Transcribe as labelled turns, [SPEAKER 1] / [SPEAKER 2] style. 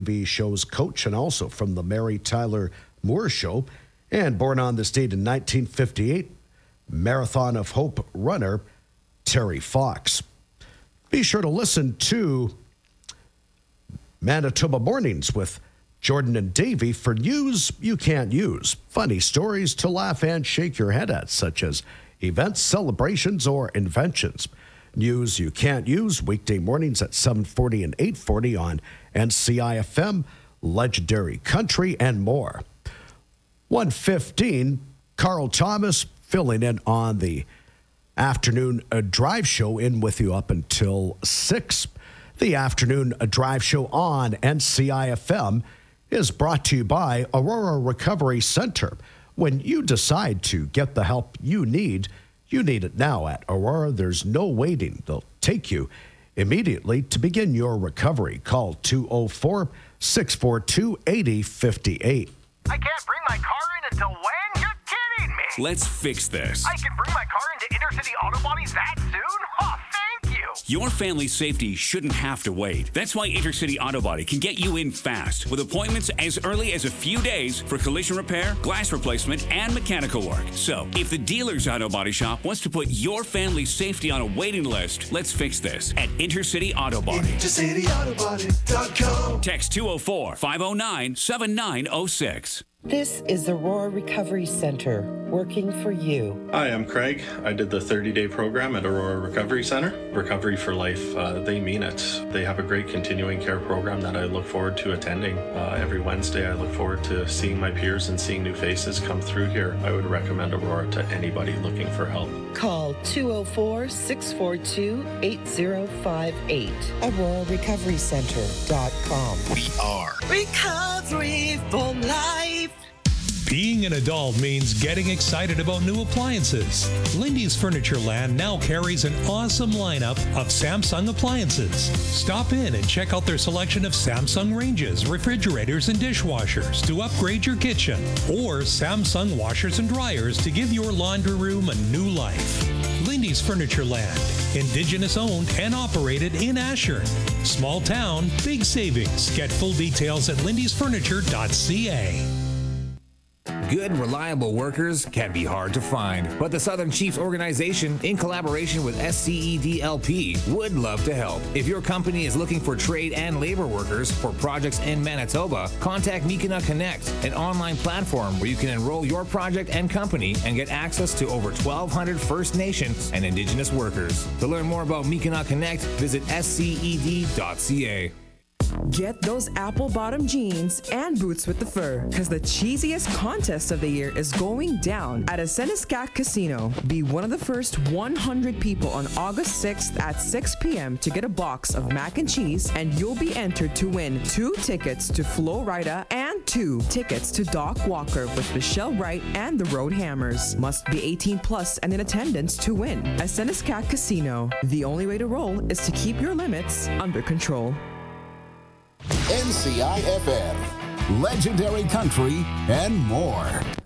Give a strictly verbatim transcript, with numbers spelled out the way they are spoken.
[SPEAKER 1] V show's coach and also from the Mary Tyler Moore Show. And born on this date in nineteen fifty-eight, Marathon of Hope runner Terry Fox. Be sure to listen to Manitoba Mornings with Jordan and Davey for news you can't use. Funny stories to laugh and shake your head at, such as events, celebrations, or inventions. News you can't use, weekday mornings at seven forty and eight forty on N C I F M, Legendary Country, and more. one fifteen, Carl Thomas filling in on the afternoon uh, drive show, in with you up until six. The afternoon uh, drive show on N C I F M is brought to you by Aurora Recovery Center. When you decide to get the help you need, you need it now at Aurora. There's no waiting. They'll take you immediately to begin your recovery. Call two oh four, six four two, eight oh five eight.
[SPEAKER 2] I can't bring my car in until when? You're kidding me.
[SPEAKER 3] Let's fix this.
[SPEAKER 2] I can bring my car into Intercity Auto Bodies that soon? Oh, thank you.
[SPEAKER 3] Your family's safety shouldn't have to wait. That's why Intercity Auto Body can get you in fast with appointments as early as a few days for collision repair, glass replacement, and mechanical work. So, if the dealer's auto body shop wants to put your family's safety on a waiting list, let's fix this at Intercity Auto Body.
[SPEAKER 4] Intercity Auto Body dot com.
[SPEAKER 3] Text two oh four, five oh nine, seven nine oh six.
[SPEAKER 5] This is Aurora Recovery Center, working for you.
[SPEAKER 6] Hi, I'm Craig. I did the thirty-day program at Aurora Recovery Center. Recovery for Life, uh, they mean it. They have a great continuing care program that I look forward to attending. Uh, every Wednesday, I look forward to seeing my peers and seeing new faces come through here. I would recommend Aurora to anybody looking for help.
[SPEAKER 5] Call two oh four, six four two, eight oh five eight. Aurora Recovery Center dot com.
[SPEAKER 4] We are
[SPEAKER 5] Recovery for Life.
[SPEAKER 7] Being an adult means getting excited about new appliances. Lindy's Furniture Land now carries an awesome lineup of Samsung appliances. Stop in and check out their selection of Samsung ranges, refrigerators, and dishwashers to upgrade your kitchen, or Samsung washers and dryers to give your laundry room a new life. Lindy's Furniture Land, Indigenous owned and operated in Ashern. Small town, big savings. Get full details at lindys furniture dot c a.
[SPEAKER 8] Good, reliable workers can be hard to find, but the Southern Chiefs organization, in collaboration with S C E D L P, would love to help. If your company is looking for trade and labor workers for projects in Manitoba, contact Mikina Connect, an online platform where you can enroll your project and company and get access to over twelve hundred First Nations and Indigenous workers. To learn more about Mikina Connect, visit S C E D dot c a.
[SPEAKER 9] Get those apple bottom jeans and boots with the fur, because the cheesiest contest of the year is going down at a Seneschat Casino. Be one of the first one hundred people on August sixth at six p.m. to get a box of mac and cheese, and you'll be entered to win two tickets to Flo Rida and two tickets to Doc Walker with Michelle Wright and the Road Hammers. Must be eighteen plus and in attendance to win. A Seneschat Casino. The only way to roll is to keep your limits under control.
[SPEAKER 10] N C I F M, Legendary Country, and more.